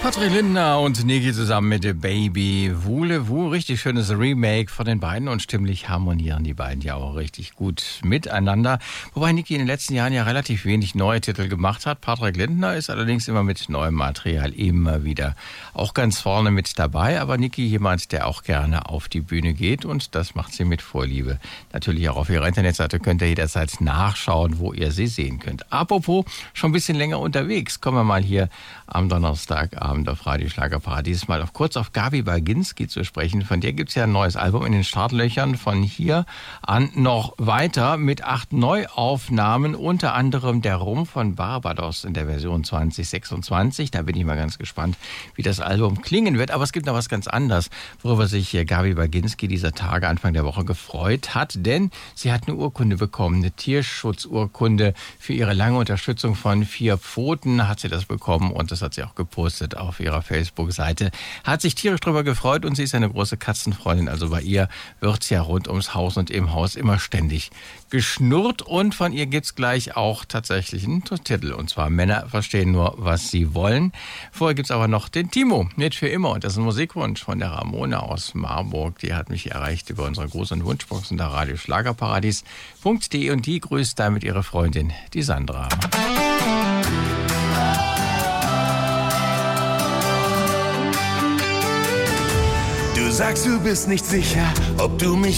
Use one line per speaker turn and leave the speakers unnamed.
Patrick Lindner und Niki zusammen mit The Baby. Voulez-vous, richtig schönes Remake von den beiden und stimmlich harmonieren die beiden ja auch richtig gut miteinander. Wobei Niki in den letzten Jahren ja relativ wenig neue Titel gemacht hat. Patrick Lindner ist allerdings immer mit neuem Material immer wieder auch ganz vorne mit dabei. Aber Niki jemand, der auch gerne auf die Bühne geht und das macht sie mit Vorliebe. Natürlich auch auf ihrer Internetseite könnt ihr jederzeit nachschauen, wo ihr sie sehen könnt. Apropos, schon ein bisschen länger unterwegs, kommen wir mal hier am Donnerstagabend auf Radio Schlagerparadies mal kurz auf Gabi Baginski zu sprechen. Von der gibt es ja ein neues Album in den Startlöchern. Von hier an noch weiter mit 8 Neuaufnahmen, unter anderem der Rum von Barbados in der Version 2026. Da bin ich mal ganz gespannt, wie das Album klingen wird. Aber es gibt noch was ganz anderes, worüber sich Gabi Baginski dieser Tage Anfang der Woche gefreut hat. Denn sie hat eine Urkunde bekommen, eine Tierschutzurkunde für ihre lange Unterstützung von 4 Pfoten hat sie das bekommen und das hat sie auch gepostet auf ihrer Facebook-Seite. Hat sich tierisch drüber gefreut und sie ist eine große Katzenfreundin. Also bei ihr wird's ja rund ums Haus und im Haus immer ständig geschnurrt. Und von ihr gibt's gleich auch tatsächlich einen Titel. Und zwar Männer verstehen nur, was sie wollen. Vorher gibt's aber noch den Timo mit Für immer. Und das ist ein Musikwunsch von der Ramona aus Marburg. Die hat mich erreicht über unsere großen Wunschbox unter radioschlagerparadies.de und die grüßt damit ihre Freundin, die Sandra.
Du sagst, du bist nicht sicher, ob du mich